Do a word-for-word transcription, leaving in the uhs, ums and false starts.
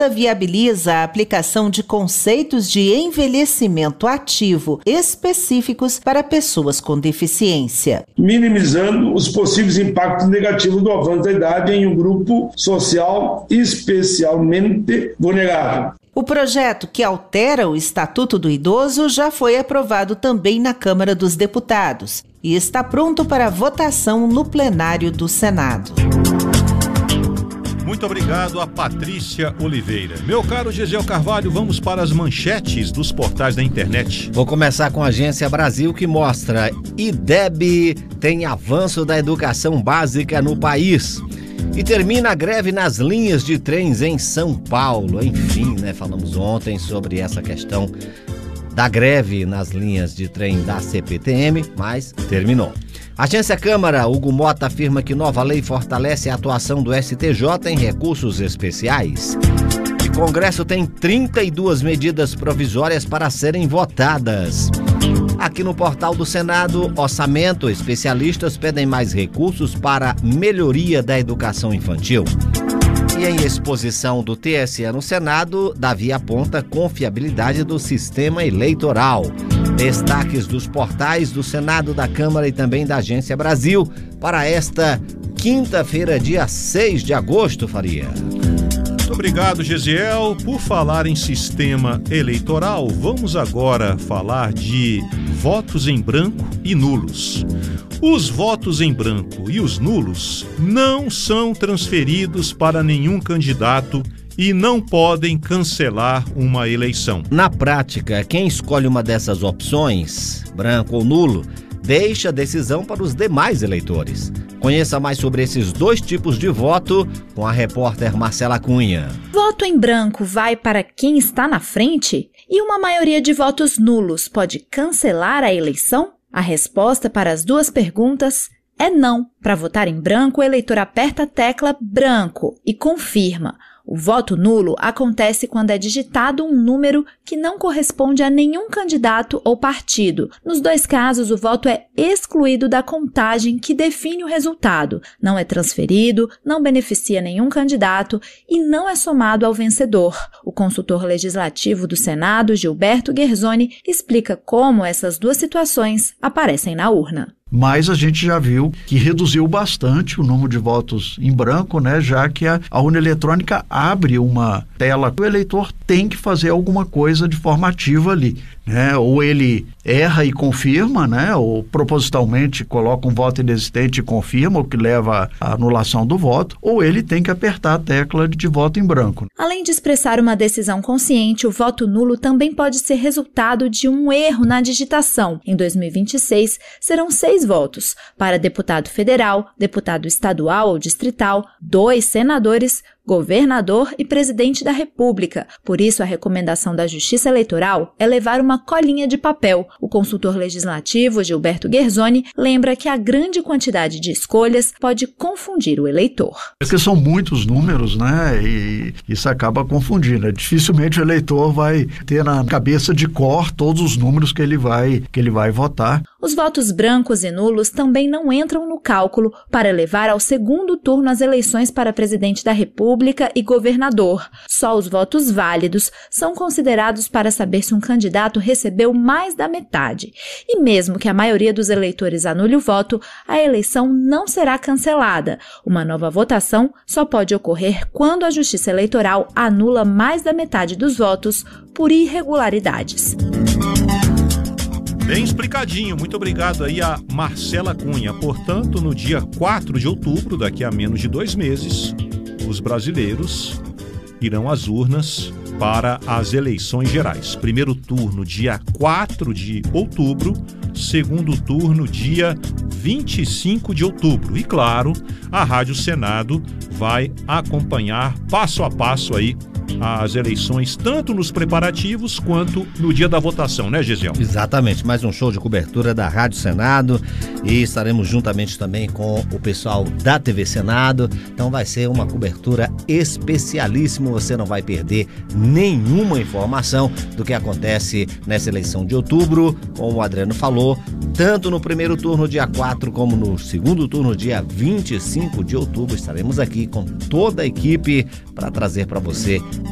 viabiliza a aplicação de conceitos de envelhecimento ativo específicos para pessoas com deficiência, minimizando os possíveis impactos negativos do avanço da idade em um grupo social especialmente vulnerável. O projeto que altera o Estatuto do Idoso já foi aprovado também na Câmara dos Deputados e está pronto para votação no plenário do Senado. Muito obrigado a Patrícia Oliveira. Meu caro Gesiel Carvalho, vamos para as manchetes dos portais da internet. Vou começar com a Agência Brasil, que mostra I D E B tem avanço da educação básica no país. E termina a greve nas linhas de trens em São Paulo. Enfim, né? Falamos ontem sobre essa questão da greve nas linhas de trem da C P T M, mas terminou. Agência Câmara, Hugo Mota afirma que nova lei fortalece a atuação do S T J em recursos especiais. E Congresso tem trinta e duas medidas provisórias para serem votadas. Aqui no portal do Senado, orçamento, especialistas pedem mais recursos para melhoria da educação infantil. E em exposição do T S E no Senado, Davi aponta confiabilidade do sistema eleitoral. Destaques dos portais do Senado, da Câmara e também da Agência Brasil para esta quinta-feira, dia seis de agosto, Faria. Muito obrigado, Gesiel. Por falar em sistema eleitoral, vamos agora falar de votos em branco e nulos. Os votos em branco e os nulos não são transferidos para nenhum candidato e não podem cancelar uma eleição. Na prática, quem escolhe uma dessas opções, branco ou nulo, deixa a decisão para os demais eleitores. Conheça mais sobre esses dois tipos de voto com a repórter Marcela Cunha. Voto em branco vai para quem está na frente? E uma maioria de votos nulos pode cancelar a eleição? A resposta para as duas perguntas é não. Para votar em branco, o eleitor aperta a tecla branco e confirma. O voto nulo acontece quando é digitado um número que não corresponde a nenhum candidato ou partido. Nos dois casos, o voto é excluído da contagem que define o resultado, não é transferido, não beneficia nenhum candidato e não é somado ao vencedor. O consultor legislativo do Senado, Gilberto Guerzoni, explica como essas duas situações aparecem na urna. Mas a gente já viu que reduziu bastante o número de votos em branco, né? Já que a, a urna eletrônica abre uma tela, o eleitor tem que fazer alguma coisa de forma ativa ali, né? Ou ele erra e confirma, né? Ou propositalmente coloca um voto inexistente e confirma, o que leva à anulação do voto, ou ele tem que apertar a tecla de voto em branco. Além de expressar uma decisão consciente, o voto nulo também pode ser resultado de um erro na digitação. Em dois mil e vinte e seis, serão seis votos para deputado federal, deputado estadual ou distrital, dois senadores, governador e presidente da República. Por isso, a recomendação da Justiça Eleitoral é levar uma colinha de papel. O consultor legislativo, Gilberto Guerzoni, lembra que a grande quantidade de escolhas pode confundir o eleitor. Porque são muitos números, né? E isso acaba confundindo. Dificilmente o eleitor vai ter na cabeça de cor todos os números que ele vai, que ele vai votar. Os votos brancos e nulos também não entram no cálculo para levar ao segundo turno as eleições para presidente da República e governador. Só os votos válidos são considerados para saber se um candidato recebeu mais da metade. E mesmo que a maioria dos eleitores anule o voto, a eleição não será cancelada. Uma nova votação só pode ocorrer quando a Justiça Eleitoral anula mais da metade dos votos por irregularidades. Bem explicadinho, muito obrigado aí a Marcela Cunha. Portanto, no dia quatro de outubro, daqui a menos de dois meses, os brasileiros irão às urnas para as eleições gerais. Primeiro turno, dia quatro de outubro, segundo turno, dia vinte e cinco de outubro. E claro, a Rádio Senado vai acompanhar passo a passo aí as eleições, tanto nos preparativos quanto no dia da votação, né, Gesiel? Exatamente, mais um show de cobertura da Rádio Senado e estaremos juntamente também com o pessoal da T V Senado, então vai ser uma cobertura especialíssima, você não vai perder nenhuma informação do que acontece nessa eleição de outubro, como o Adriano falou, tanto no primeiro turno, dia quatro, como no segundo turno, dia vinte e cinco de outubro, estaremos aqui com toda a equipe para trazer para você